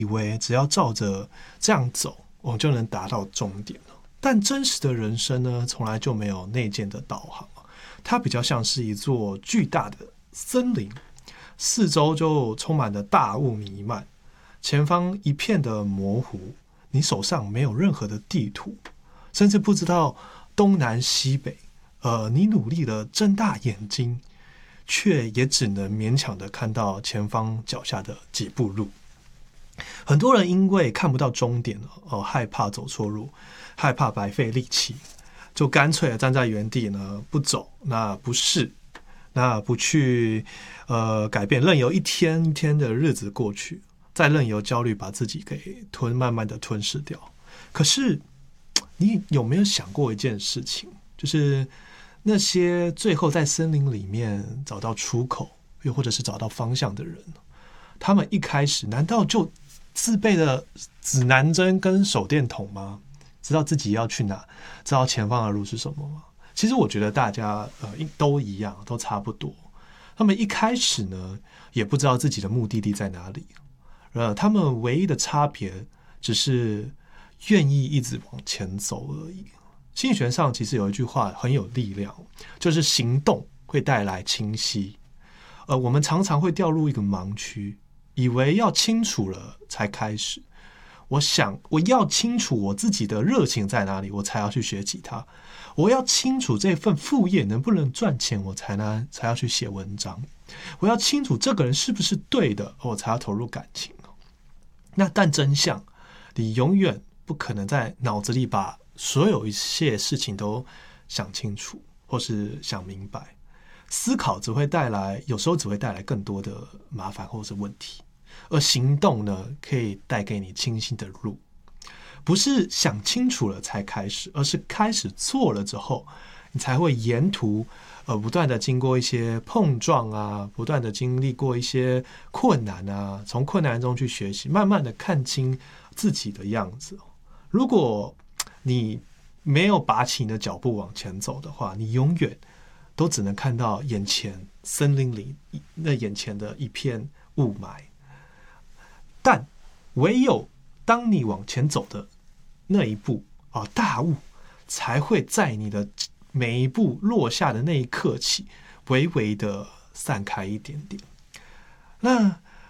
以为只要照着这样走，我们就能达到终点了。但真实的人生呢，从来就没有内建的导航，它比较像是一座巨大的森林，四周就充满了大雾弥漫，前方一片的模糊，你手上没有任何的地图，甚至不知道东南西北。你努力的睁大眼睛，却也只能勉强的看到前方脚下的几步路。很多人因为看不到终点害怕走错路，害怕白费力气，就干脆站在原地呢，不走，那不试，那不去改变，任由一天一天的日子过去，再任由焦虑把自己给慢慢的吞噬掉。可是你有没有想过一件事情，就是那些最后在森林里面找到出口，又或者是找到方向的人，他们一开始难道就自备了指南针跟手电筒吗？知道自己要去哪，知道前方的路是什么吗？其实我觉得大家都一样，都差不多。他们一开始呢，也不知道自己的目的地在哪里，他们唯一的差别只是愿意一直往前走而已。心理学上其实有一句话很有力量，就是行动会带来清晰。我们常常会掉入一个盲区，以为要清楚了才开始。我要清楚我自己的热情在哪里，我才要去学吉他。我要清楚这份副业能不能赚钱，我才要去写文章。我要清楚这个人是不是对的，我才要投入感情。但真相，你永远不可能在脑子里把所有一切事情都想清楚，或是想明白。思考有时候只会带来更多的麻烦或是问题，而行动呢，可以带给你清晰的路。不是想清楚了才开始，而是开始做了之后，你才会沿途不断的经过一些碰撞啊，不断的经历过一些困难啊，从困难中去学习，慢慢的看清自己的样子。如果你没有拔起你的脚步往前走的话，你永远都只能看到眼前森林里那眼前的一片雾霾。但唯有当你往前走的那一步大雾才会在你的每一步落下的那一刻起，微微的散开一点点。然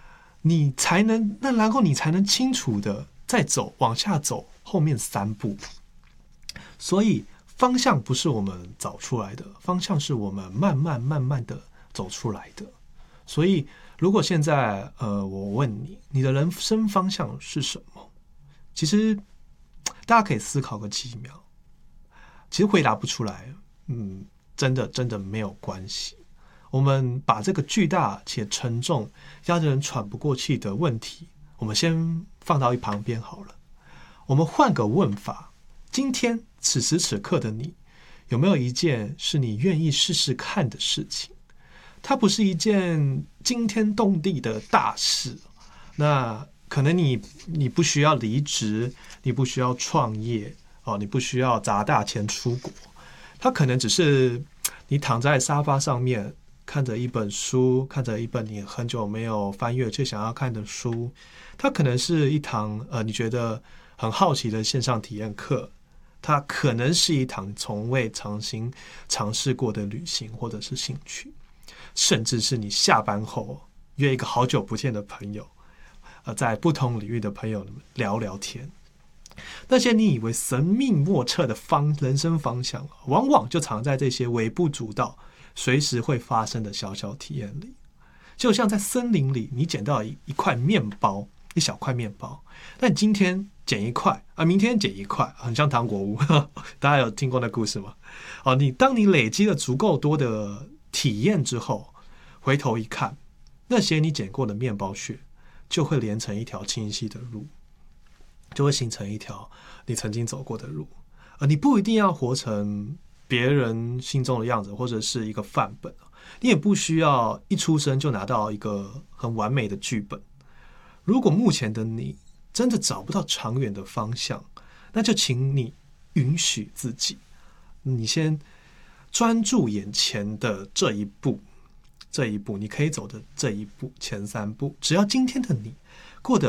后你才能清楚的再往下走后面3步。所以方向不是我们找出来的，方向是我们慢慢的走出来的。所以如果现在我问你的人生方向是什么？其实大家可以思考个几秒，其实回答不出来，真的没有关系。我们把这个巨大且沉重压得人喘不过气的问题，我们先放到一旁边好了。我们换个问法，今天此时此刻的你，有没有一件是你愿意试试看的事情？它不是一件惊天动地的大事，那可能你不需要离职，你不需要创业你不需要砸大钱出国，它可能只是你躺在沙发上面看着一本书，看着一本你很久没有翻阅却想要看的书，它可能是一堂你觉得很好奇的线上体验课，它可能是一堂从未尝试过的旅行或者是兴趣，甚至是你下班后约一个好久不见的朋友，在不同领域的朋友聊聊天。那些你以为神秘莫测的人生方向，往往就藏在这些微不足道随时会发生的小小体验里。就像在森林里，你捡到一块面包，一小块面包，那你今天捡一块明天捡一块，很像糖果屋大家有听过那故事吗？当你累积了足够多的体验之后，回头一看，那些你捡过的面包屑就会连成一条清晰的路，就会形成一条你曾经走过的路。你不一定要活成别人心中的样子，或者是一个范本，你也不需要一出生就拿到一个很完美的剧本。如果目前的你真的找不到长远的方向，那就请你允许自己，你先专注眼前的这一步，你可以走的这一步，前3步，只要今天的你过得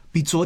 比昨